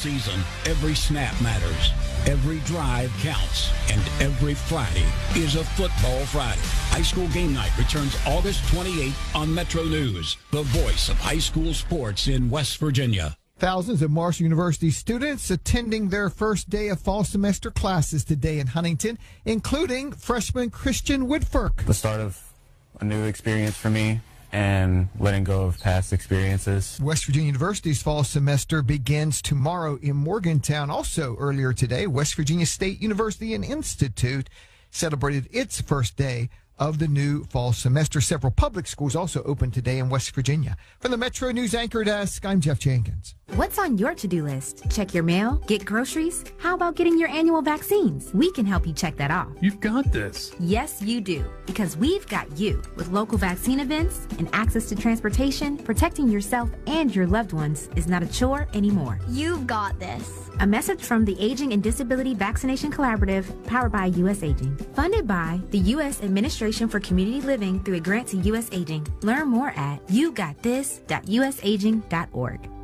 season, every snap matters. Every drive counts, and every Friday is a football Friday. High School Game Night returns August 28th on Metro News, the voice of high school sports in West Virginia. Thousands of Marshall University students attending their first day of fall semester classes today in Huntington, including freshman Christian Woodfork. The start of a new experience for me and letting go of past experiences. West Virginia University's fall semester begins tomorrow in Morgantown. Also earlier today, West Virginia State University and Institute celebrated its first day of the new fall semester. Several public schools also opened today in West Virginia. From the Metro News Anchor Desk, I'm Jeff Jenkins. What's on your to-do list? Check your mail? Get groceries? How about getting your annual vaccines? We can help you check that off. You've got this. Yes, you do. Because we've got you. With local vaccine events and access to transportation, protecting yourself and your loved ones is not a chore anymore. You've got this. A message from the Aging and Disability Vaccination Collaborative, powered by U.S. Aging. Funded by the U.S. Administration for Community Living through a grant to U.S. Aging. Learn more at yougotthis.usaging.org.